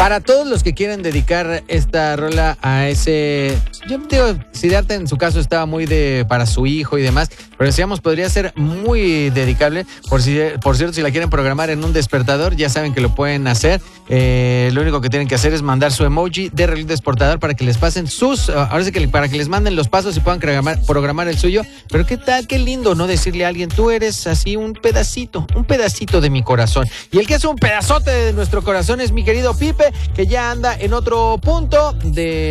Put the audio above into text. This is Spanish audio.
Para todos los que quieren dedicar esta rola a ese... Yo digo, Siddhartha en su caso estaba muy para su hijo y demás, pero decíamos, podría ser muy dedicable. Por cierto, si la quieren programar en un despertador, ya saben que lo pueden hacer. Lo único que tienen que hacer es mandar su emoji de reloj despertador para que les pasen ahora sí que para que les manden los pasos y puedan programar el suyo. Pero qué tal, qué lindo, ¿no? Decirle a alguien, tú eres así un pedacito de mi corazón. Y el que es un pedazote de nuestro corazón es mi querido Pipe, que ya anda en otro punto de